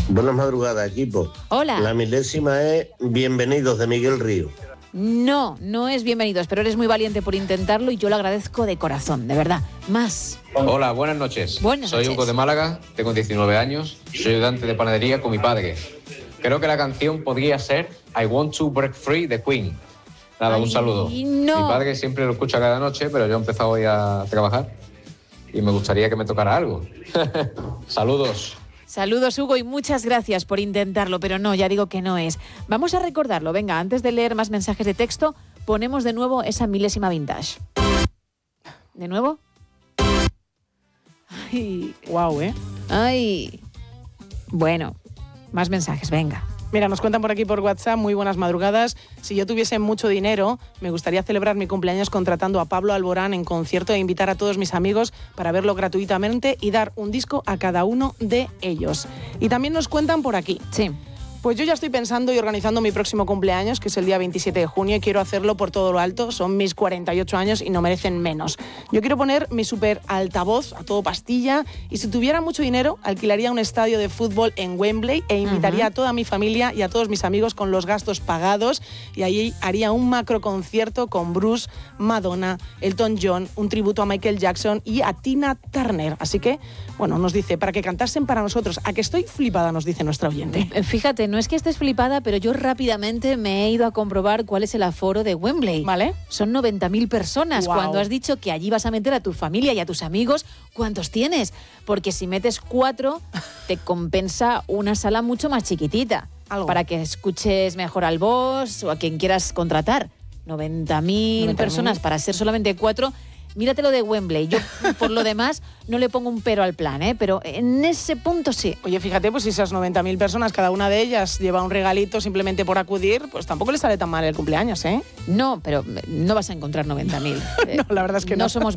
Buenas madrugadas, equipo. Hola. La milésima es Bienvenidos de Miguel Río. No, no es bienvenidos, pero eres muy valiente por intentarlo y yo lo agradezco de corazón, de verdad. Más. Hola, buenas noches. Soy Hugo de Málaga, tengo 19 años, soy ayudante de panadería con mi padre. Creo que la canción podría ser I Want to Break Free de Queen. Nada, un saludo. No. Mi padre siempre lo escucha cada noche, pero yo he empezado hoy a trabajar y me gustaría que me tocara algo. Saludos. Saludos, Hugo, y muchas gracias por intentarlo, pero no, ya digo que no es. Vamos a recordarlo. Venga, antes de leer más mensajes de texto, ponemos de nuevo esa milésima vintage. ¿De nuevo? Ay. Guau, Ay. Bueno, más mensajes, venga. Mira, nos cuentan por aquí por WhatsApp, muy buenas madrugadas. Si yo tuviese mucho dinero, me gustaría celebrar mi cumpleaños contratando a Pablo Alborán en concierto e invitar a todos mis amigos para verlo gratuitamente y dar un disco a cada uno de ellos. Y también nos cuentan por aquí. Sí. Pues yo ya estoy pensando y organizando mi próximo cumpleaños, que es el día 27 de junio, y quiero hacerlo por todo lo alto. Son mis 48 años y no merecen menos. Yo quiero poner mi súper altavoz a todo pastilla y si tuviera mucho dinero, alquilaría un estadio de fútbol en Wembley e invitaría a toda mi familia y a todos mis amigos con los gastos pagados y ahí haría un macro concierto con Bruce, Madonna, Elton John, un tributo a Michael Jackson y a Tina Turner. Así que, bueno, nos dice, para que cantasen para nosotros. A que estoy flipada, nos dice nuestra oyente. Fíjate, no es que estés flipada, pero yo rápidamente me he ido a comprobar cuál es el aforo de Wembley. ¿Vale? Son 90.000 personas. Wow. Cuando has dicho que allí vas a meter a tu familia y a tus amigos, ¿cuántos tienes? Porque si metes 4, te compensa una sala mucho más chiquitita. Algo. Para que escuches mejor al boss o a quien quieras contratar. 90.000 personas para ser solamente 4. Mírate lo de Wembley. Yo, por lo demás, no le pongo un pero al plan, pero en ese punto sí. Oye, fíjate, pues si esas 90.000 personas, cada una de ellas lleva un regalito simplemente por acudir, pues tampoco le sale tan mal el cumpleaños, ¿eh? No, pero no vas a encontrar 90.000. No, la verdad es que no. No somos